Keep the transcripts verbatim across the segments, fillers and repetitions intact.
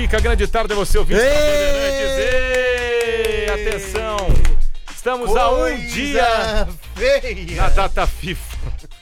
Fica grande tarde, você ouvinte da Bandeirantes. Ei, atenção, estamos Coisa a um dia feia. na data FIFA.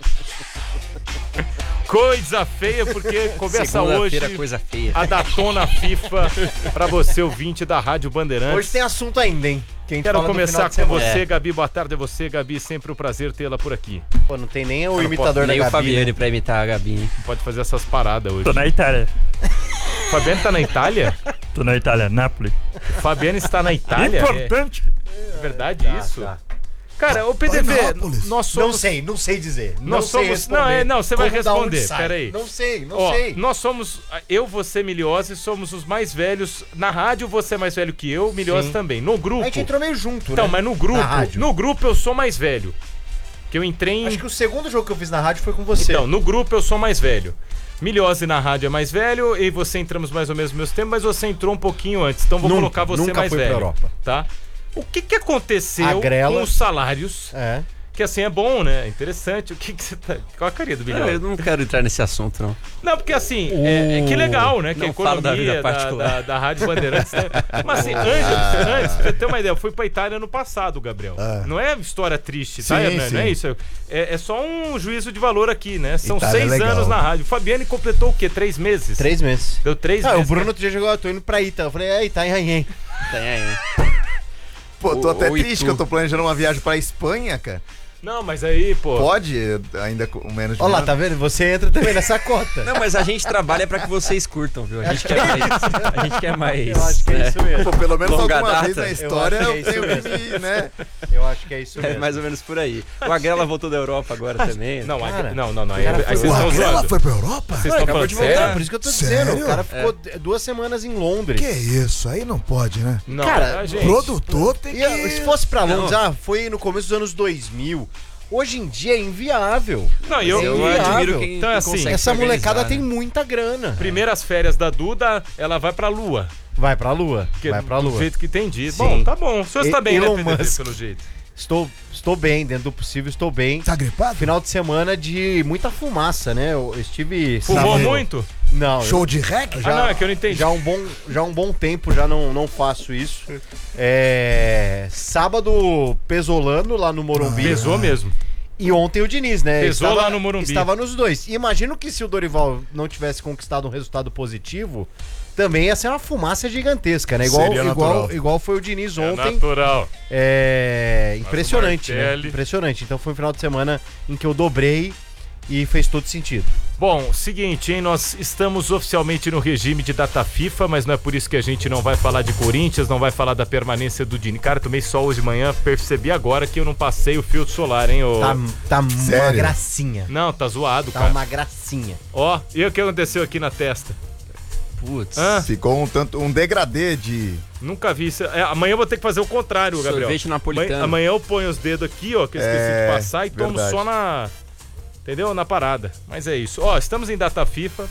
Coisa feia, porque começa hoje coisa feia. a Datona FIFA pra você, ouvinte da Rádio Bandeirantes. Hoje tem assunto ainda, hein? Quem Quero começar com você, É. Gabi. Boa tarde a você, Gabi. Sempre um prazer tê-la por aqui. Pô, não tem nem o não imitador Nem da o Gabi. Fabiane né? pra imitar a Gabi, hein? Não pode fazer essas paradas hoje. Tô na Itália. Fabiano tá na Itália? Tô na Itália, Nápoles. Fabiano está na Itália? Importante. É verdade Tá, isso? tá. Cara, o P D V, nós somos... Não sei, não sei dizer. Não Nós sei somos... responder. Não, é, não, você vai Como da onde responder, sai? peraí. Não sei, não Ó, sei. nós somos, eu, você, Miliose, somos os mais velhos. Na rádio, você é mais velho que eu, Miliose Sim. também. No grupo... A gente entrou meio junto, Então, né? mas no grupo, Na rádio. no grupo eu sou mais velho. Que eu entrei em... Acho que o segundo jogo que eu fiz na rádio foi com você. Então, no grupo eu sou mais velho. Miliose na rádio é mais velho, e você entramos mais ou menos no mesmo tempo, mas você entrou um pouquinho antes. Então vou Nunca, colocar você nunca mais fui pra velho. Europa. Tá? O que que aconteceu A grela- com os salários? É. Que assim é bom, né? Interessante. O que que você tá... Qual a carinha do Não, Miliose? eu não quero entrar nesse assunto, não. Não, porque assim, é, é que legal, né? Que Não a falo da economia vida da, particular. da, da Rádio Bandeirantes... Né? Mas assim, antes, antes, pra você ter uma ideia, eu fui pra Itália ano passado, Gabriel. Ah. Não é história triste, tá? Sim, Não, é- não é sim. isso. É, é só um juízo de valor aqui, né? São Itália é seis legal. anos na rádio. O Fabiane completou o quê? Três meses? Três meses. Deu três Ah, o meses. Bruno outro dia chegou, eu tô indo pra Ita. Eu falei, é Ita, hein? Tem aí. Pô, tô Ô, até ô, triste Itu. que eu tô planejando uma viagem pra Espanha, cara. Não, mas aí, pô... Pode, ainda com menos de Olha um lá, ano. tá vendo? Você entra também nessa cota. Não, mas a gente trabalha pra que vocês curtam, viu? A gente quer mais. A gente quer mais. Eu acho que é isso mesmo. Pô, pelo menos Longa alguma data. vez na Eu história acho eu, que é tenho isso que, me, né? Eu acho que é isso É mesmo. mais ou menos por aí. O Agrela voltou da Europa agora também. Não, aí- Cara, não, não, não. Aí, cara aí foi- vocês O estão Agrela zoando. foi pra Europa? Vocês Ué, estão acabou falando de voltar, sério? por isso que eu tô Sério? dizendo. O cara ficou duas semanas em Londres. Que isso, aí não pode, né? Não, Cara, a gente... Produtor tem E, que... se fosse pra Londres, Não. ah, foi no começo dos anos dois mil. Hoje em dia é inviável. Não, e eu... Eu inviável. admiro quem, Então é quem assim, consegue Essa se molecada organizar, tem né? muita grana. Primeiras férias da Duda, ela vai pra Lua. Vai pra lua. Que Vai pra do lua. jeito que entendi. Sim. Bom, tá bom. O senhor está E- bem, Elon né, P D V, Musk. pelo jeito. Estou, estou bem, dentro do possível, estou bem. Tá gripado? Final de semana de muita fumaça, né? Eu estive... Fumou sábado- muito? Não, Show de reggae? Ah, não, é que eu não entendi. Já há um bom, já há um bom tempo já não, não faço isso. É, sábado pesolando lá no Morumbi. Pesou mesmo. E ontem o Diniz, né? Pesou Estava- lá no Morumbi. Estava nos dois. E imagino que se o Dorival não tivesse conquistado um resultado positivo, também ia ser uma fumaça gigantesca, né? Igual, Seria igual, natural. igual foi o Diniz É ontem. natural. É impressionante, né? Martelli. Impressionante. Então foi um final de semana em que eu dobrei e fez todo sentido. Bom, seguinte, hein? Nós estamos oficialmente no regime de data FIFA, mas não é por isso que a gente não vai falar de Corinthians, não vai falar da permanência do Dini. Cara, tomei sol hoje de manhã, percebi agora que eu não passei o filtro solar, hein? ô- Tá, tá uma Sério? gracinha. Não, tá zoado, Tá cara. uma gracinha. Ó, e o que aconteceu aqui na testa? Putz. Hã? Ficou um tanto, um degradê de... Nunca vi isso. É, amanhã eu vou ter que fazer o contrário, Gabriel. Sorvete napolitano. Amanhã, amanhã eu ponho os dedos aqui, ó, que eu esqueci É, de passar e tomo verdade. só na... Entendeu? Na parada. Mas é isso. Ó, estamos em data FIFA.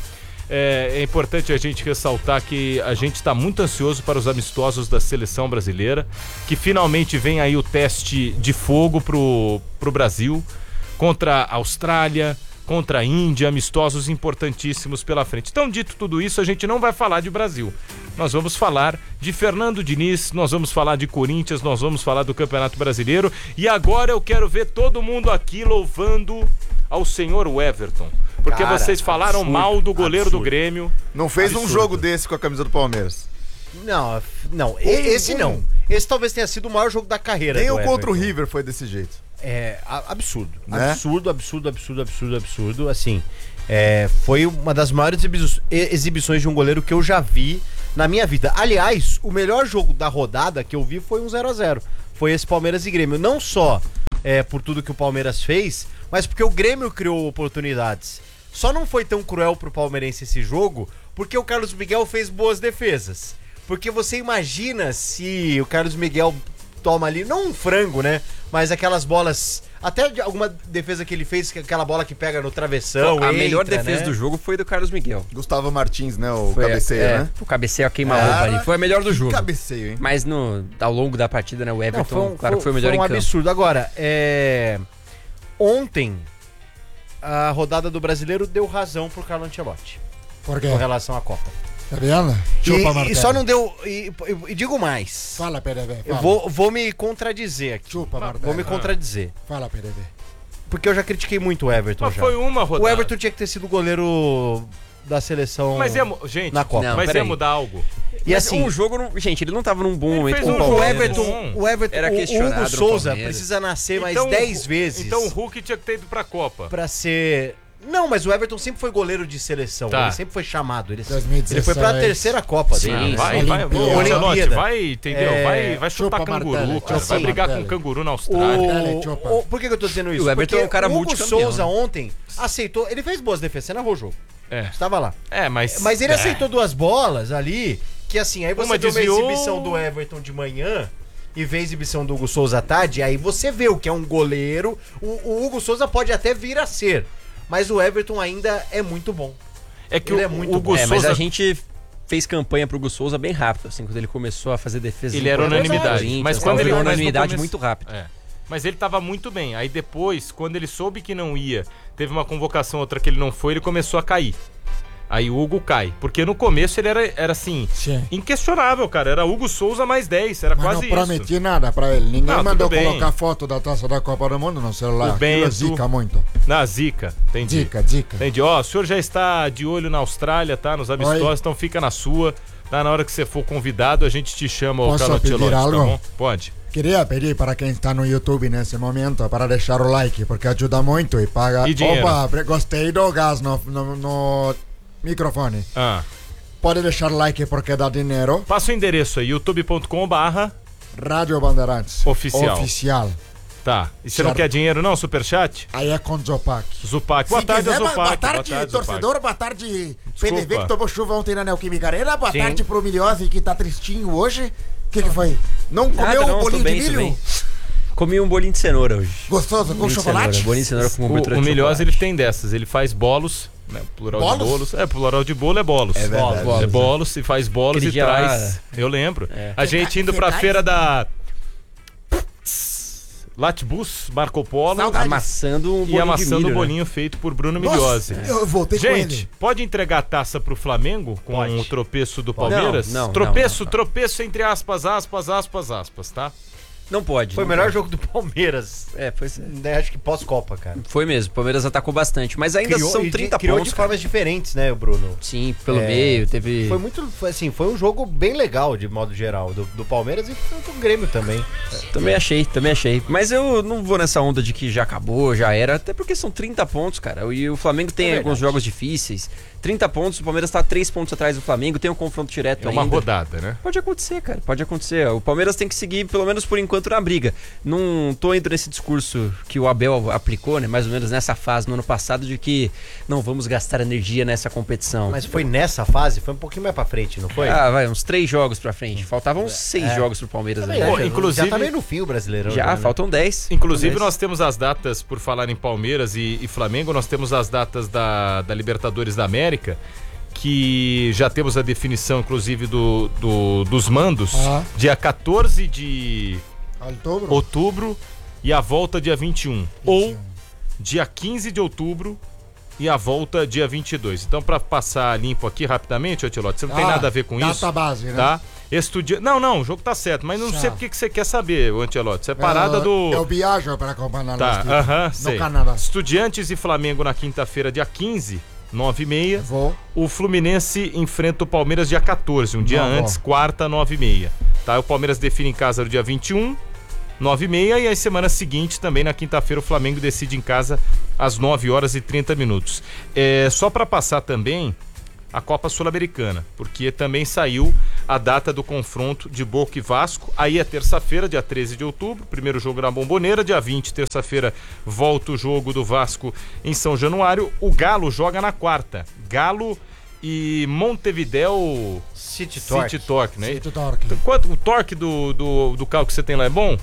É, é importante a gente ressaltar que a gente está muito ansioso para os amistosos da seleção brasileira, que finalmente vem aí o teste de fogo pro, pro Brasil, contra a Austrália, contra a Índia, amistosos importantíssimos pela frente. Então, dito tudo isso, a gente não vai falar de Brasil. Nós vamos falar de Fernando Diniz, nós vamos falar de Corinthians, nós vamos falar do Campeonato Brasileiro. E agora eu quero ver todo mundo aqui louvando ao senhor Everton. Porque Cara, vocês falaram absurdo, mal do goleiro absurdo. do Grêmio. Não fez um Absurdo. jogo desse com a camisa do Palmeiras. Não, não. e- Esse um. não. Esse talvez tenha sido o maior jogo da carreira. Nem do o contra o Everton. River foi desse jeito. É a- absurdo. Né? Absurdo, absurdo, absurdo, absurdo, absurdo. Assim, é, foi uma das maiores exibi- exibições de um goleiro que eu já vi na minha vida. Aliás, o melhor jogo da rodada que eu vi foi um zero a zero. Foi esse Palmeiras e Grêmio. Não só é, por tudo que o Palmeiras fez, mas porque o Grêmio criou oportunidades. Só não foi tão cruel pro palmeirense esse jogo, porque o Carlos Miguel fez boas defesas. Porque você imagina se o Carlos Miguel toma ali, não um frango, né? Mas aquelas bolas, até de alguma defesa que ele fez, que aquela bola que pega no travessão. a melhor entra, defesa né? do jogo foi do Carlos Miguel. Gustavo Martins, né? O Foi, cabeceio, é, né? O cabeceio a queima-roupa ali. Foi a melhor do Que jogo. cabeceio, hein? Mas no, ao longo da partida, né, o Não, Everton, foi um, claro que foi o melhor foi um em campo. absurdo. Agora, é... ontem, a rodada do Brasileiro deu razão pro Carlo Ancelotti Por quê? com relação à Copa. Tá vendo? Chupa, Martelli. E, e só não deu... E, e, e digo mais. Fala, P D V. Eu vou, vou me contradizer aqui. Chupa, Martelli. Vou me contradizer. Fala, P D V. Porque eu já critiquei muito o Everton. Mas já. foi uma rodada. O Everton tinha que ter sido o goleiro da seleção Mas ia, gente, na Copa. Não, mas ia peraí. mudar algo. E Mas assim, um jogo, não... gente, ele não tava num bom Ele momento fez com um o jogo o Palmeiras. Everton, o Everton, Era o- o questionado Hugo no Souza Palmeiras. precisa nascer mais Então, dez o- vezes Então o Hulk tinha que ter ido pra Copa. pra ser... Não, mas o Everton sempre foi goleiro de seleção. Tá. Ele sempre foi chamado. Ele, dois mil e ele foi pra dezesseis. terceira Copa Sim, dele. vai, vai, Olimpíada. vai, Ancelotti, Olimpíada. vai, entendeu? É, vai, vai chutar chupa, canguru, Martelli, cara. chupa, Vai brigar com Martelli. canguru na Austrália. Martelli, O, chupa. o- por que que eu tô dizendo isso? O Everton Porque é um cara o Hugo multicampeão, Souza né? ontem aceitou... Ele fez boas defesas, você narrou o jogo. É. Estava lá. É, mas. Mas ele é. aceitou duas bolas ali, que assim, aí você Uma vê uma desviou. exibição do Everton de manhã e vê a exibição do Hugo Souza à tarde, aí você vê o que é um goleiro. O, o Hugo Souza pode até vir a ser, mas o Everton ainda é muito bom. É que Ele o, é muito o Hugo É, mas Souza. a gente fez campanha pro Hugo Souza bem rápido, assim, quando ele começou a fazer defesa. Ele era unanimidade. Mas quando ele- era mas no unanimidade começo- muito rápido. É. Mas ele tava muito bem. Aí depois, quando ele soube que não ia, teve uma convocação, outra que ele não foi, ele começou a cair. Aí o Hugo cai. Porque no começo ele era, era assim, Sim. inquestionável, cara. Era Hugo Souza mais dez. Era Mas quase não prometi nada pra ele. Ninguém Não, mandou tudo bem. colocar foto da taça da Copa do Mundo no celular. O Aquilo Bento. zica muito. isso. Na zica. Entendi. Dica, dica. Entendi. Ó, o senhor já está de olho na Austrália, tá? Nos amistosos, Oi. então fica na sua. Tá? Na hora que você for convidado, a gente te chama, ô Posso Carlo pedir Ancelotti, tá algo? bom? Pode. Queria pedir para quem está no YouTube nesse momento para deixar o like, porque ajuda muito e paga. E dinheiro? Opa, pre- gostei do gás no, no, no microfone. Ah. Pode deixar like porque dá dinheiro. Passa o endereço aí, youtube ponto com barra Rádio Bandeirantes. Oficial. Oficial. Tá. E você não Certo. quer dinheiro não, superchat? Aí é com Zopac. Zupac. Boa Se tarde, quiser, Zupac. boa tarde, Zupac. torcedor, boa tarde, P D V Desculpa. que tomou chuva ontem na Neoquímica Arena, boa Sim. tarde pro Miliose que tá tristinho hoje. O que que foi? Não comeu Nada, o não, bolinho tô bem, de tô milho? bem. Comi um bolinho de cenoura hoje. Gostoso, com Bolinho de chocolate? cenoura, bolinho de cenoura com O, cobertura o de Milhose, chocolate. ele tem dessas. Ele faz bolos, né? Plural Bolos? de bolos. É, plural de bolo é bolos. É verdade. Bolos, é bolos, e faz bolos Aquele e dia traz. lá- Eu lembro. É. A gente indo pra Verdade. feira da Latbus, Marco Polo. Saudades. Amassando um bolinho E amassando de milho, o né? bolinho feito por Bruno Nossa, Milhose. eu voltei com Gente, ele. pode entregar a taça pro Flamengo com Pode. o tropeço do Palmeiras? Não, não, tropeço, não, não. tropeço entre aspas, aspas, aspas, aspas, tá? Não pode. Foi o não melhor pode. jogo do Palmeiras. É, foi, Né, acho que pós-Copa, cara. foi mesmo. O Palmeiras atacou bastante. Mas ainda Criou- são e de- trinta criou pontos. de cara. formas diferentes, né, Bruno? Sim, pelo É, meio, teve. Foi muito, foi assim, foi um jogo bem legal de modo geral, do, do Palmeiras e do, do Grêmio também. Também achei, também achei. Mas eu não vou nessa onda de que já acabou, já era, até porque são trinta pontos, cara. E o Flamengo tem É verdade. alguns jogos difíceis. trinta pontos, o Palmeiras tá três pontos atrás do Flamengo, tem um confronto direto É uma ainda. rodada, né? Pode acontecer, cara, pode acontecer. O Palmeiras tem que seguir, pelo menos por enquanto, na briga. Não tô indo nesse discurso que o Abel aplicou, né, mais ou menos nessa fase no ano passado, de que não vamos gastar energia nessa competição. Mas foi nessa fase, foi um pouquinho mais pra frente, não foi? Ah, vai, uns três jogos pra frente. Faltavam uns seis É. jogos pro Palmeiras Também, ainda. Pô, né, já- inclusive- já tá meio no fim o Brasileirão. Já, né? faltam dez. Inclusive, Faltam nós temos as datas, por falar em Palmeiras e, e Flamengo, nós temos as datas da, da Libertadores da América, que já temos a definição, inclusive, do, do- dos mandos, Ah. dia quatorze de Outubro? outubro e a volta dia vinte e um. Ou dia quinze de outubro e a volta dia vinte e dois. Então, para passar limpo aqui rapidamente, ô Tchelote, você não tem Ah, nada a ver com data isso. base, né? Tá? Estudia... Não, não, o jogo tá certo, mas não Tá. sei porque que você quer saber, ô Ancelotti. Isso é parada eu, do... Eu viajo para acompanhar Tá, os aham, no sei. Canadá. Estudiantes e Flamengo na quinta-feira, dia quinze, nove e meia. Vou. O Fluminense enfrenta o Palmeiras dia quatorze, um dia Não vou. antes, quarta, nove e meia. Tá? O Palmeiras define em casa no dia vinte e um, nove e meia. E aí semana seguinte, também na quinta-feira, o Flamengo decide em casa às nove horas e trinta minutos. É, só para passar também a Copa Sul-Americana, porque também saiu a data do confronto de Boca e Vasco. Aí é terça-feira, dia treze de outubro, primeiro jogo na Bomboneira. Dia vinte, terça-feira, volta o jogo do Vasco em São Januário. O Galo joga na quarta. Galo e Montevidéu City Torque. City Torque, né? City Torque. Então, quanto, o torque do, do, do carro que você tem lá é bom?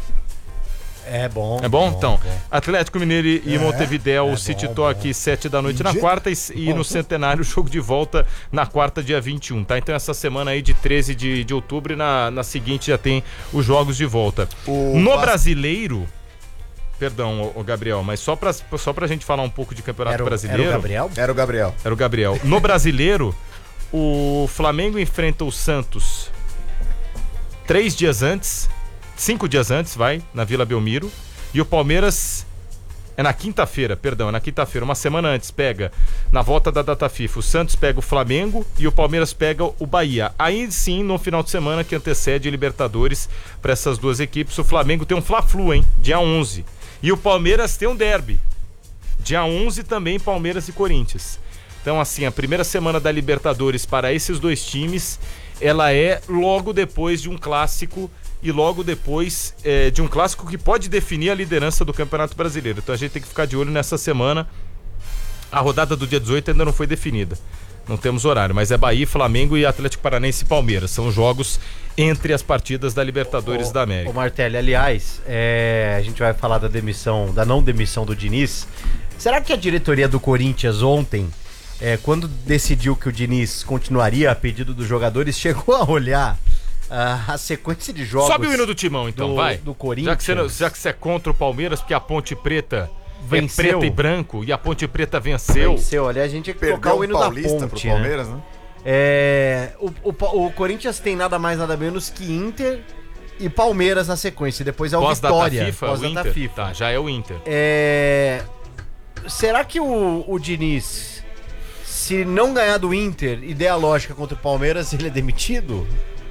É bom. É bom? Então, bom. Atlético Mineiro e É, Montevidéu, é City bom, Torque, sete da noite na Dia- quarta e, e no Centenário, jogo de volta na quarta, dia vinte e um, tá? Então essa semana aí de treze de, de outubro e na, na seguinte já tem os jogos de volta. O No Vasco- Brasileiro, perdão, ô, ô Gabriel, mas só pra, só pra gente falar um pouco de Campeonato Era, o- era Brasileiro. o Gabriel? Era o Gabriel. Era o Gabriel. No Brasileiro, o Flamengo enfrenta o Santos três dias antes, cinco dias antes, vai, na Vila Belmiro. E o Palmeiras é na quinta-feira, perdão, é na quinta-feira, uma semana antes, pega, na volta da data FIFA, o Santos pega o Flamengo e o Palmeiras pega o Bahia. Aí sim, no final de semana que antecede Libertadores para essas duas equipes, o Flamengo tem um Fla-Flu, hein, dia onze. E o Palmeiras tem um derby, dia onze também, Palmeiras e Corinthians. Então, assim, a primeira semana da Libertadores para esses dois times, ela é logo depois de um clássico e logo depois é, de um clássico que pode definir a liderança do Campeonato Brasileiro. Então a gente tem que ficar de olho nessa semana. A rodada do dia dezoito ainda não foi definida. Não temos horário, mas é Bahia, Flamengo e Atlético Paranaense e Palmeiras. São jogos entre as partidas da Libertadores o, da América. O Martelli, aliás, é, a gente vai falar da demissão, da não demissão do Diniz. Será que a diretoria do Corinthians ontem, é, quando decidiu que o Diniz continuaria a pedido dos jogadores, chegou a olhar uh, a sequência de jogos... Sobe o hino do Timão, então, do, vai. do Corinthians. Já que, você, já que você é contra o Palmeiras, porque a Ponte Preta venceu. É preta e branco, e a Ponte Preta venceu. Venceu, aliás, a gente tinha que Perdeu colocar o hino o da Paulista Ponte, pro Palmeiras, né? né? É, o, o, o Corinthians tem nada mais, nada menos que Inter e Palmeiras na sequência. Depois é o Pós Vitória. data FIFA, pós o data Inter. FIFA. Tá, já é o Inter. É, será que o, o Diniz, se não ganhar do Inter e der a lógica contra o Palmeiras, ele é demitido?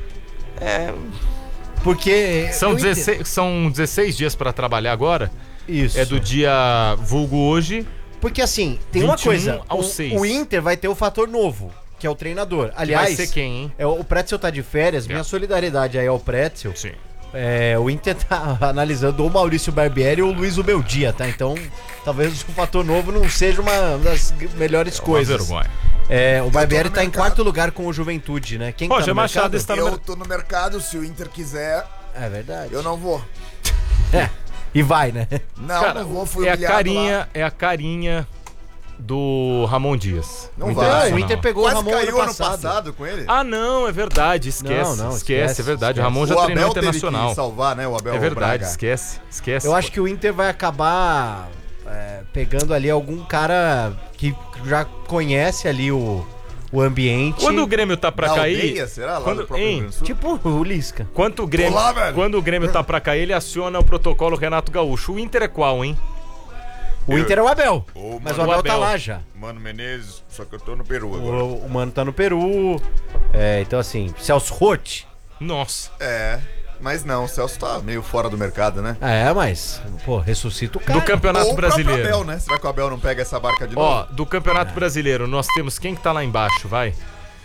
É. Porque. São eu dezesseis, entendo. são dezesseis dias pra trabalhar agora. Isso. É do dia vulgo hoje. Porque assim, tem uma vinte e um coisa. ao o, seis. o Inter vai ter o fator novo, que é o treinador. Aliás, vai ser quem, hein? É, o Pretzel tá de férias, minha É. solidariedade aí ao Pretzel. Sim. É, o Inter tá analisando ou o Maurício Barbieri ou o Luiz Ubeldia, tá? Então, talvez o fator novo não seja uma das melhores coisas. Uma vergonha. É, o Barbieri no tá em mercado. quarto lugar com o Juventude, né? Quem Roger tá no Machado mercado? está no Eu mer- tô no mercado, se o Inter quiser, É verdade. eu não vou. É, e vai, né? Não, Cara, não vou, fui é a humilhado carinha, lá. é a carinha do Ramon Dias. Não O vai. Não, Internacional. o Inter pegou o Quase Ramon caiu ano passado. com ele. Ah, não, é verdade, esquece. Não, não, esquece, esquece, é verdade. esquece. O Ramon já o treinou Abel teve internacional. que salvar, né? O Abel É verdade, Braga. esquece, esquece. Eu acho que o Inter vai acabar é, pegando ali algum cara que já conhece ali o, o ambiente. Quando o Grêmio tá pra Da cair. aldeia, será? Lá quando, do próprio hein, Rio Grande do Sul? Tipo o Lisca. Quando o Grêmio, Olá, velho. quando o Grêmio tá pra cair, ele aciona o protocolo Renato Gaúcho. O Inter é qual, hein? O Inter é o Abel. Ô, Mas o Mano, Abel, o Abel. tá lá já. Mano Menezes, só que eu tô no Peru agora. O, o Mano tá no Peru. É, então assim, Celso Roth. Nossa. É, mas não, o Celso tá meio fora do mercado, né? É, mas, pô, ressuscita o cara. Do Campeonato Ou o próprio Brasileiro. Abel, né? Será que o Abel não pega essa barca de Ó, novo? do Campeonato Brasileiro, nós temos quem que tá lá embaixo, vai?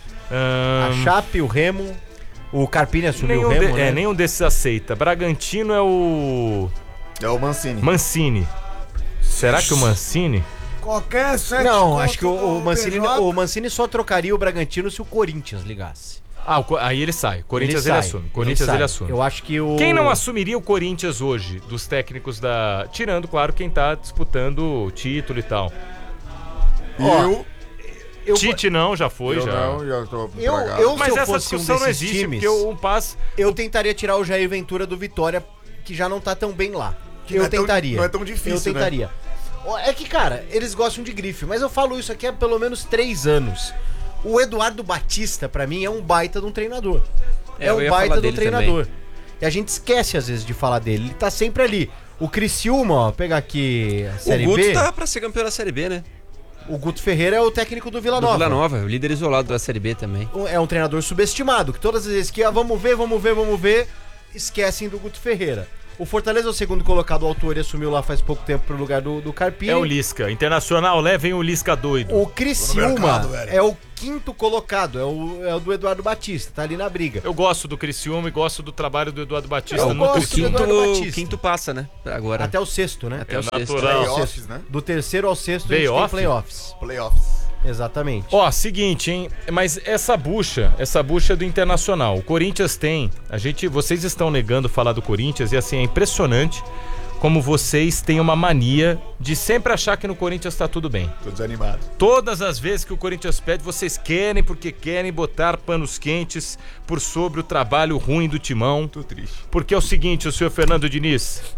A Ahn, Chape, o Remo. O Carpini assumiu nenhum o Remo, de- né? É, nenhum desses aceita. Bragantino é o É o Mancini. Mancini. Será que o Mancini? Qualquer sete Não, conto acho que o, o do Mancini, P J, o Mancini só trocaria o Bragantino se o Corinthians ligasse. Ah, o Co- aí ele sai. Corinthians ele, sai, assume. Corinthians ele, sai. assume. Eu acho que o... Quem não assumiria o Corinthians hoje, dos técnicos da. Tirando, claro, quem tá disputando o título e tal. Ó, eu, Tite não, já foi, eu já. não, já tô eu, tragado. eu, Mas se eu essa fosse um discussão não desses existe, times, porque o, o Paz. eu tentaria tirar o Jair Ventura do Vitória, que já não tá tão bem lá. Que eu não é tão- tentaria. não é tão difícil, Eu tentaria. Ó, É que, cara, eles gostam de grife, mas eu falo isso aqui há pelo menos três anos. O Eduardo Batista, pra mim, é um baita de um treinador. É, É, eu um ia baita falar de um dele treinador. E a gente esquece, às vezes, de falar dele. Ele tá sempre ali. O Criciúma, ó, pegar aqui a Série o Guto B. tá pra ser campeão da Série B, né? O Guto Ferreira é o técnico do Vila Do Nova. Vila Nova, o líder isolado da Série B também. É um treinador subestimado, que todas as vezes que ah, vamos ver, vamos ver, vamos ver, esquecem do Guto Ferreira. O Fortaleza é o segundo colocado, o Autori assumiu lá faz pouco tempo pro lugar do, do Carpini. É o Lisca. Internacional, levem o Lisca doido. O Criciúma mercado, velho. é o quinto colocado, é o, é o do Eduardo Batista, tá ali na briga. Eu gosto do Criciúma e gosto do trabalho do Eduardo Batista Eu no gosto do Criciúma. Eduardo Quinto, Batista. quinto passa, né? Agora. Até o sexto, né? Até o É sexto. natural. Playoffs, né? Do terceiro ao sexto a gente tem Playoff? playoffs. Playoffs. Exatamente. Ó, seguinte, hein? Mas essa bucha, essa bucha é do Internacional. O Corinthians tem. A gente, vocês estão negando falar do Corinthians e assim é impressionante como vocês têm uma mania de sempre achar que no Corinthians tá tudo bem. Tô desanimado. Todas as vezes que o Corinthians pede, vocês querem porque querem botar panos quentes por sobre o trabalho ruim do Timão. Tô triste. Porque é o seguinte, o senhor Fernando Diniz,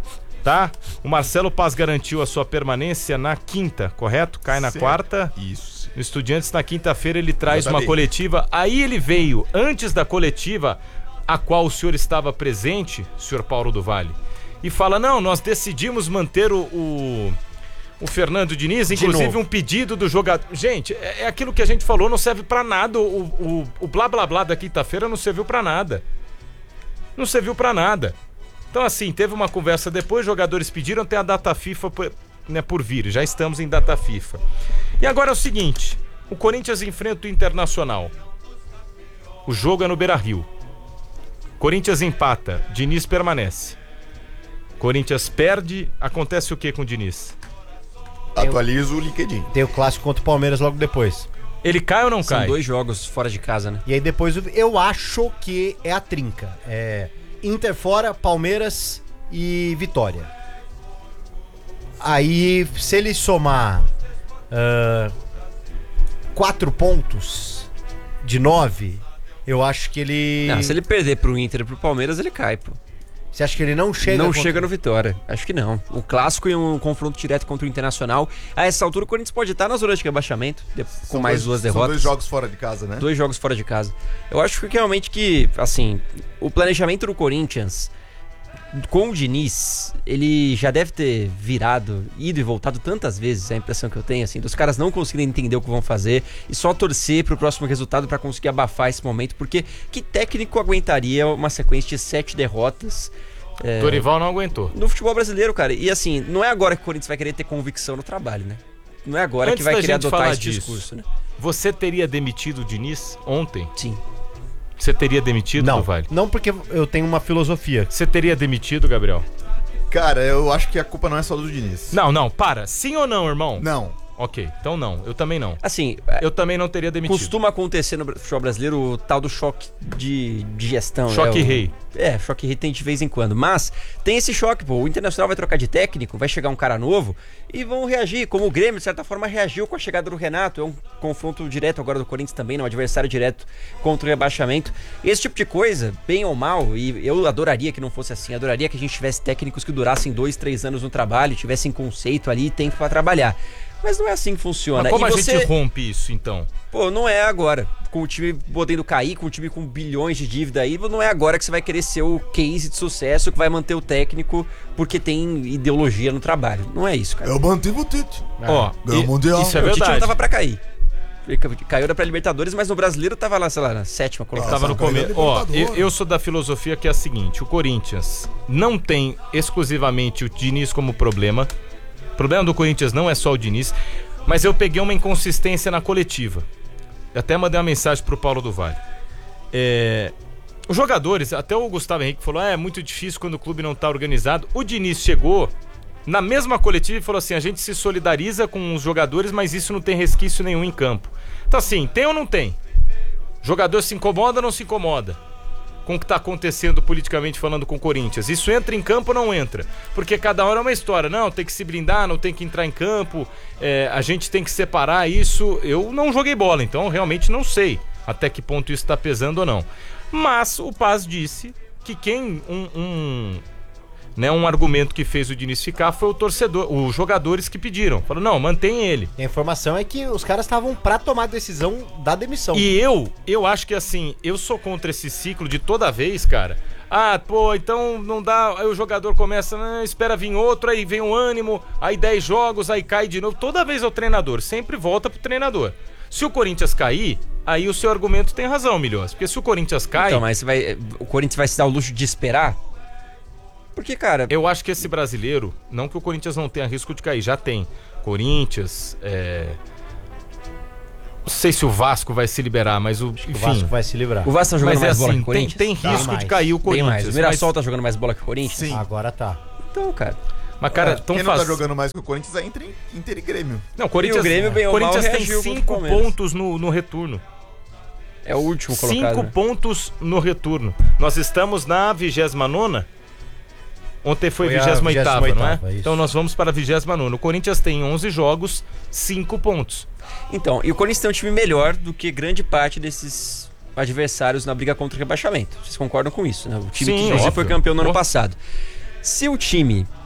tá? O Marcelo Paz garantiu a sua permanência na quinta, correto? Cai na Certo. quarta. Isso. No Estudiantes, na quinta-feira, ele traz uma Exatamente. coletiva. Aí ele veio, antes da coletiva, a qual o senhor estava presente, senhor Paulo do Vale, e fala, não, nós decidimos manter o... o... O Fernando Diniz, inclusive novo. um pedido do jogador. Gente, é, é aquilo que a gente falou, não serve pra nada. O, o, o blá blá blá da quinta-feira não serviu pra nada. Não serviu pra nada. Então, assim, teve uma conversa depois, jogadores pediram, tem a data FIFA por, né, por vir. Já estamos em data FIFA. E agora é o seguinte: o Corinthians enfrenta o Internacional. O jogo é no Beira-Rio. Corinthians empata, Diniz permanece. Corinthians perde, acontece o que com o Diniz? Atualiza o LinkedIn. Tem o clássico contra o Palmeiras logo depois. Ele cai ou não São cai? dois jogos fora de casa, né? E aí depois eu- eu acho que é a trinca. É Inter fora, Palmeiras e Vitória. Aí, se ele somar ah, quatro pontos de nove, eu acho que ele... Não, se ele perder pro Inter e pro Palmeiras, ele cai, pô. Você acha que ele não chega? não contra- chega no Vitória. Acho que não. O clássico e um confronto direto contra o Internacional. A essa altura, o Corinthians pode estar na zona de rebaixamento, de- com São mais dois- duas São derrotas. dois jogos fora de casa, né? Dois jogos fora de casa. Eu acho que realmente que, assim, o planejamento do Corinthians com o Diniz, ele já deve ter virado, ido e voltado tantas vezes, é a impressão que eu tenho, assim, dos caras não conseguirem entender o que vão fazer e só torcer pro próximo resultado pra conseguir abafar esse momento, porque que técnico aguentaria uma sequência de sete derrotas é, Dorival não aguentou. no futebol brasileiro, cara? E assim, não é agora que o Corinthians vai querer ter convicção no trabalho, né? Não é agora Antes que vai da querer gente adotar falar esse disso, discurso, né? Você teria demitido o Diniz ontem? Sim. Você teria demitido, Não, do Vale? não porque eu tenho uma filosofia. Você teria demitido, Gabriel? Cara, eu acho que a culpa não é só do Diniz. Não, não, para. Sim ou não, irmão? Não. Ok, então não. Eu também não. Assim, Eu também não teria demitido. costuma acontecer no futebol brasileiro o tal do choque de, de gestão. Choque né? O- rei. É, choque rei tem de vez em quando. Mas tem esse choque, pô. O Internacional vai trocar de técnico, vai chegar um cara novo e vão reagir. Como o Grêmio, de certa forma, reagiu com a chegada do Renato. É um confronto direto agora do Corinthians também, né? Um adversário direto contra o rebaixamento. Esse tipo de coisa, bem ou mal, e eu adoraria que não fosse assim. Adoraria que a gente tivesse técnicos que durassem dois, três anos no trabalho, tivessem conceito ali e tempo pra trabalhar. Mas não é assim que funciona. Mas como E a você... gente rompe isso, então? Pô, não é agora. Com o time podendo cair, com o time com bilhões de dívida aí, não é agora que você vai querer ser o case de sucesso que vai manter o técnico porque tem ideologia no trabalho. Não é isso, cara. Eu mantive o Tite. Ó, Ganhou e- o Mundial. isso é o Tite não verdade. tava pra cair. Ele ca- Caiu da pré-Libertadores, mas no brasileiro tava lá, sei lá, na sétima Ele colocação. tava no São Paulo é começo. Ó, eu, Libertadores. eu sou da filosofia que é a seguinte: o Corinthians não tem exclusivamente o Diniz como problema. O problema do Corinthians não é só o Diniz, mas eu peguei uma inconsistência na coletiva. Eu até mandei uma mensagem pro Paulo do Vale. É, os jogadores, até o Gustavo Henrique falou: ah, é muito difícil quando o clube não tá organizado. O Diniz chegou na mesma coletiva e falou assim: a gente se solidariza com os jogadores, mas isso não tem resquício nenhum em campo. Então assim, tem ou não tem? Jogador se incomoda ou não se incomoda com o que tá acontecendo politicamente falando com o Corinthians? Isso entra em campo ou não entra? Porque cada hora é uma história. Não, tem que se blindar, não tem que entrar em campo, é, a gente tem que separar isso. Eu não joguei bola, então realmente não sei até que ponto isso tá pesando ou não. Mas o Paz disse que quem... um, um né, um argumento que fez o Diniz ficar foi o torcedor, os jogadores que pediram. Falaram, não, mantém ele. E a informação é que os caras estavam pra tomar a decisão da demissão. E eu, eu acho que assim, eu sou contra esse ciclo de toda vez, cara. Ah, pô, então não dá. Aí o jogador começa, né, espera vir outro, aí vem um ânimo, aí dez jogos, aí cai de novo. Toda vez é o treinador, sempre volta pro treinador. Se o Corinthians cair, aí o seu argumento tem razão, Milhões. Porque se o Corinthians cai, Então, mas você vai, o Corinthians vai se dar o luxo de esperar? Porque, cara, eu acho que esse brasileiro, não que o Corinthians não tenha risco de cair, já tem. Corinthians, é... não sei se o Vasco vai se liberar, mas o, O enfim... Vasco vai se livrar. o Vasco tá jogando Mas é mais bola assim, que o tem, Corinthians? tem Tá risco de mais. cair o Bem Corinthians. mais. O Mirassol mas, tá jogando mais bola que o Corinthians? Sim. Agora tá. Então, cara. mas cara, tão Quem não tá faz... jogando mais que o Corinthians é Inter, Inter e Grêmio. Não, o Corinthians, E o Grêmio, bem ou mal, Corinthians tem reagiu contra o cinco Palmeiras. pontos no, no retorno. É o último colocado. Cinco né? pontos no retorno. Nós estamos na vigésima nona. Ontem foi Foi a vigésima oitava, não é? vigésima oitava, isso. Então nós vamos para a vigésima nona. O Corinthians tem onze jogos, cinco pontos. Então, e o Corinthians tem um time melhor do que grande parte desses adversários na briga contra o rebaixamento. Vocês concordam com isso, né? O time Sim, que inclusive óbvio. foi campeão no ano Oh. passado. Se o time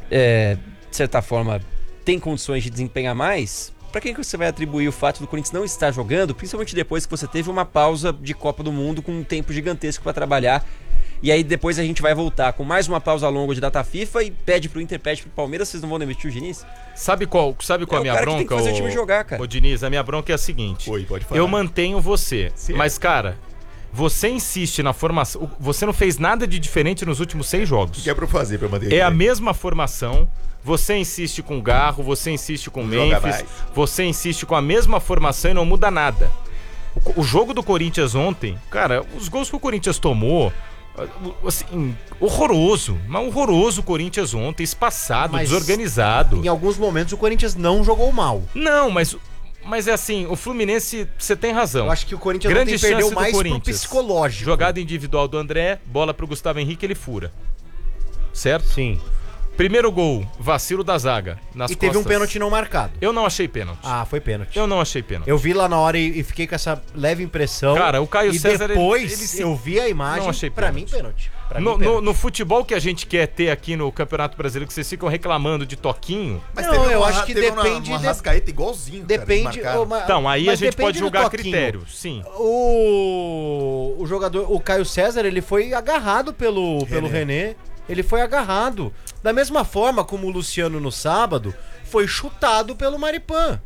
é, de certa forma, tem condições de desempenhar mais, pra quem que você vai atribuir o fato do Corinthians não estar jogando, principalmente depois que você teve uma pausa de Copa do Mundo com um tempo gigantesco pra trabalhar, e aí depois a gente vai voltar com mais uma pausa longa de data FIFA e pede pro Inter, pede pro Palmeiras, vocês não vão demitir o Diniz? Sabe qual, sabe qual É a o minha cara que bronca, tem que fazer o time jogar, cara. Ô Diniz, a minha bronca é a seguinte. Oi, pode falar. Eu mantenho você, Sim. mas cara, você insiste na formação, você não fez nada de diferente nos últimos seis O jogos. que é pra eu fazer pra manter É a ele? mesma formação, você insiste com Garro, você insiste com Não joga Memphis, mais. você insiste com a mesma formação e não muda nada. O, o jogo do Corinthians ontem, cara, os gols que o Corinthians tomou, assim, horroroso, mas horroroso o Corinthians ontem, espaçado, Mas desorganizado. Em alguns momentos o Corinthians não jogou mal. Não, mas, mas é assim, o Fluminense, você tem razão. Eu acho que o Corinthians Grande ontem perdeu chance do mais pro Corinthians. psicológico. Jogada individual do André, bola pro Gustavo Henrique, ele fura. Certo? Sim. Primeiro gol, vacilo da zaga. Nas E teve um costas. pênalti não marcado. Eu não achei pênalti. Ah, foi pênalti. Eu não achei pênalti. Eu vi lá na hora e, e fiquei com essa leve impressão. Cara, o Caio e César, ele- depois ele se- eu vi a imagem. Não achei pra pênalti. mim, pênalti. Pra No, mim, pênalti. no- no futebol que a gente quer ter aqui no Campeonato Brasileiro, que vocês ficam reclamando de toquinho. Mas Não, teve eu uma- acho que teve uma- depende Uma de- rascaeta igualzinho, cara, Depende. eles marcaram. ô, ma- Então, aí a mas gente depende pode do julgar a toquinho. critério, sim. O, o jogador, o Caio César, ele foi agarrado pelo, pelo René. Ele foi agarrado. Da mesma forma como o Luciano no sábado foi chutado pelo Maripan.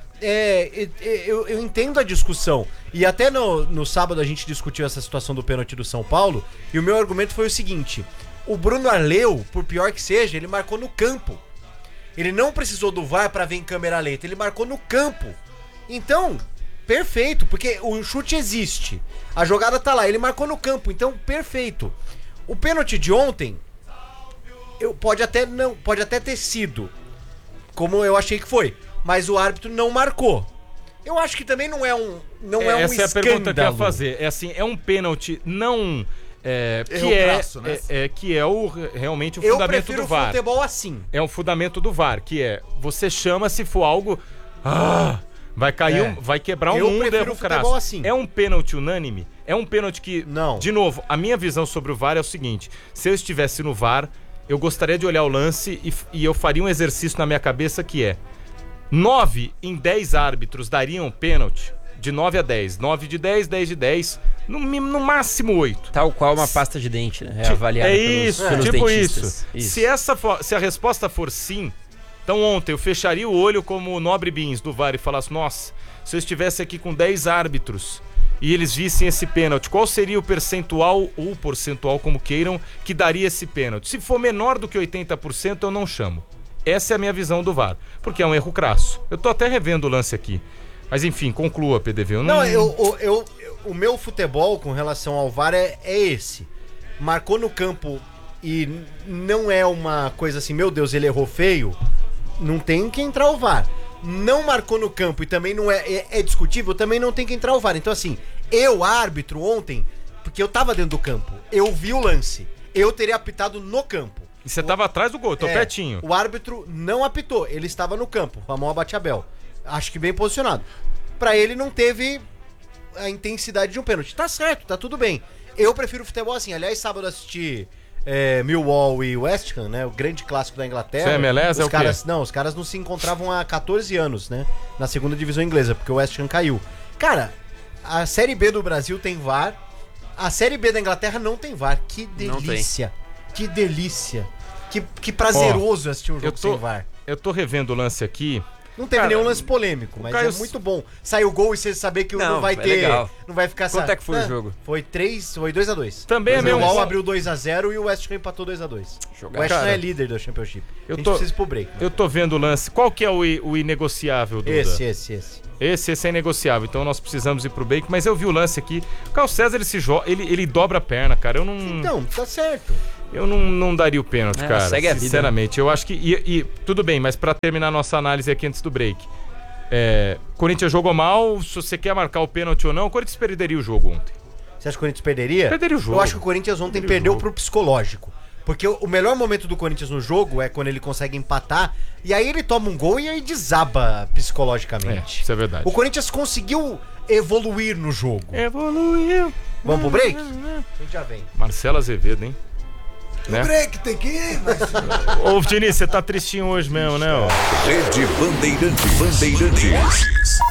É, e- e- eu, eu entendo a discussão. E até no, no sábado a gente discutiu essa situação do pênalti do São Paulo. E o meu argumento foi o seguinte: o Bruno Arleu, por pior que seja, ele marcou no campo. Ele não precisou do V A R pra ver em câmera lenta, ele marcou no campo. Então, perfeito, porque o chute existe. A jogada tá lá, ele marcou no campo, então perfeito. O pênalti de ontem, eu, pode, até não, pode até ter sido, como eu achei que foi, mas o árbitro não marcou. Eu acho que também não é um, não é, um Essa é a pergunta que eu ia escândalo. fazer. É assim, é um pênalti não... É, que, Erro é, crasso, né? é, é, que é o, realmente o Eu fundamento prefiro do o V A R. futebol assim. É um fundamento do V A R, que é, você chama se for algo... Ah, vai cair, É. um, vai quebrar um Eu mundo, prefiro erro o futebol crasso. assim. É um pênalti unânime? É um pênalti que... Não. De novo, a minha visão sobre o V A R é o seguinte, se eu estivesse no V A R, eu gostaria de olhar o lance e, e eu faria um exercício na minha cabeça que é, nove em dez árbitros dariam pênalti, de nove a dez. nove de dez, dez de dez, no, mi- no máximo oito. Tal qual uma pasta de dente, né? É avaliada É pelos, isso, pelos tipo dentistas. isso. Se, essa for- se a resposta for sim, então ontem eu fecharia o olho como o Nobre Bins do V A R e falasse, nossa, se eu estivesse aqui com dez árbitros e eles vissem esse pênalti, qual seria o percentual, ou porcentual como queiram, que daria esse pênalti? Se for menor do que oitenta por cento, eu não chamo. Essa é a minha visão do V A R, porque é um erro crasso. Eu tô até revendo o lance aqui. Mas enfim, conclua, P D V. Eu não, Não, eu, eu, eu- o meu futebol com relação ao V A R é, é esse. Marcou no campo e n- não é uma coisa assim, meu Deus, ele errou feio, não tem que entrar o V A R. Não marcou no campo e também não é, é, é discutível, também não tem que entrar o V A R. Então assim, eu, árbitro, ontem, porque eu tava dentro do campo, eu vi o lance, eu teria apitado no campo. E você tava atrás do gol, eu tô É, pertinho. O árbitro não apitou, ele estava no campo, Ramon Abatiabel. Acho que bem posicionado. Pra ele não teve a intensidade de um pênalti. Tá certo, tá tudo bem. Eu prefiro futebol assim. Aliás, sábado eu assisti é, Millwall e West Ham, né? O grande clássico da Inglaterra. Isso é M L S, os é o quê? caras, Não, os caras não se encontravam há catorze anos, né? Na segunda divisão inglesa, porque o West Ham caiu. Cara, a Série B do Brasil tem V A R. A Série B da Inglaterra não tem V A R. Que Não delícia. Que delícia. Que, que prazeroso assistir um jogo eu tô- sem V A R. Eu tô revendo o lance aqui. Não teve Cara, nenhum lance polêmico, mas Caio- é muito bom. Sai o gol e você saber que não, Não, vai é ter. legal. Não vai ficar Quanto é que foi o jogo? Foi três, foi dois a dois. Também é O meu- Millwall abriu dois a zero e o West Ham empatou dois a dois. O West Ham Cara, é líder do Championship. eu a gente tô- precisa ir pro break. Eu tô vendo o lance. Qual que é o, i- o inegociável, Duda? Esse, esse, esse. Esse, esse é inegociável, então nós precisamos ir pro break. Mas eu vi o lance aqui. O Carl César, ele se joga, ele, ele dobra a perna, cara. Eu não, Então, tá certo. eu não, não daria o pênalti, É, cara. segue a vida, Sinceramente, eu acho que. E, e tudo bem, mas pra terminar nossa análise aqui antes do break. É, Corinthians jogou mal. Se você quer marcar o pênalti ou não, o Corinthians perderia o jogo ontem. Você acha que o Corinthians perderia? Perderia o jogo. Eu acho que o Corinthians ontem Perderia o perdeu jogo. pro psicológico. Porque o o melhor momento do Corinthians no jogo é quando ele consegue empatar. E aí ele toma um gol e aí desaba É, psicologicamente. isso é verdade. O Corinthians conseguiu evoluir no jogo. Evoluiu. Vamos pro break? A gente já vem. Marcelo Azevedo, hein? né? O break tem que ir, mas... Ô, Diniz, você tá tristinho hoje mesmo, né? Ó? Rede Bandeirantes. Bandeirantes.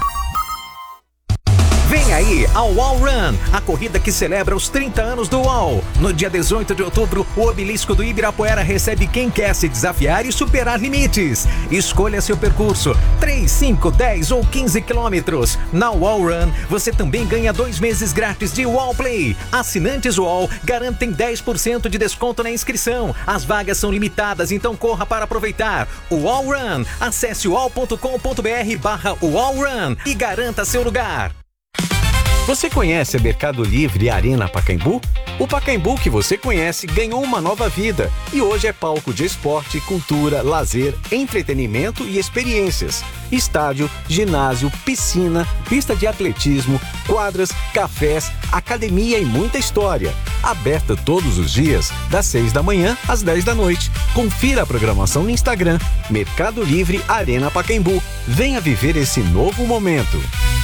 Vem aí a Wall Run, a corrida que celebra os trinta anos do U O L. No dia dezoito de outubro, o obelisco do Ibirapuera recebe quem quer se desafiar e superar limites. Escolha seu percurso, três, cinco, dez ou quinze quilômetros. Na Wall Run, você também ganha dois meses grátis de Wall Play. Assinantes Wall garantem dez por cento de desconto na inscrição. As vagas são limitadas, então corra para aproveitar. O Wall Run, acesse wall ponto com ponto br barra Wall Run e garanta seu lugar. Você conhece a Mercado Livre e a Arena Pacaembu? O Pacaembu que você conhece ganhou uma nova vida e hoje é palco de esporte, cultura, lazer, entretenimento e experiências. Estádio, ginásio, piscina, pista de atletismo, quadras, cafés, academia e muita história. Aberta todos os dias, das seis da manhã às dez da noite. Confira a programação no Instagram, Mercado Livre Arena Pacaembu. Venha viver esse novo momento.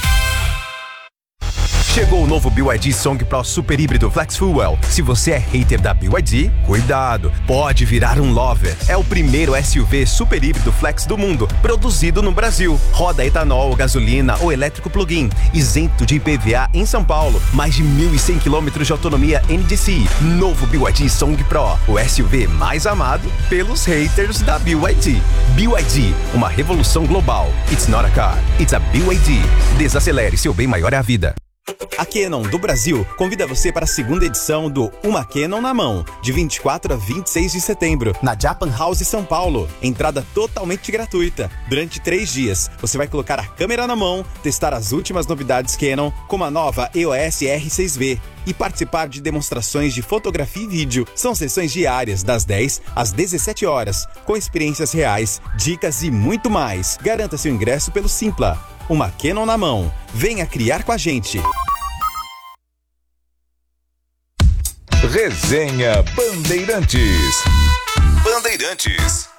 Chegou o novo B Y D Song Pro Super Híbrido Flex Fuel. Se você é hater da B Y D, cuidado, pode virar um lover. É o primeiro S U V super híbrido flex do mundo, produzido no Brasil. Roda etanol, gasolina ou elétrico plug-in, isento de I P V A em São Paulo. Mais de mil e cem quilômetros de autonomia N D C. Novo B Y D Song Pro, o S U V mais amado pelos haters da B Y D. B Y D, uma revolução global. It's not a car, it's a B Y D. Desacelere, seu bem maior é a vida. A Canon do Brasil convida você para a segunda edição do Uma Canon na Mão, de vinte e quatro a vinte e seis de setembro, na Japan House São Paulo. Entrada totalmente gratuita. Durante três dias, você vai colocar a câmera na mão, testar as últimas novidades Canon, como a nova E O S R seis V, e participar de demonstrações de fotografia e vídeo. São sessões diárias, das dez às dezessete horas, com experiências reais, dicas e muito mais. Garanta seu ingresso pelo Simpla. Uma Canon na Mão. Venha criar com a gente. Resenha Bandeirantes. Bandeirantes.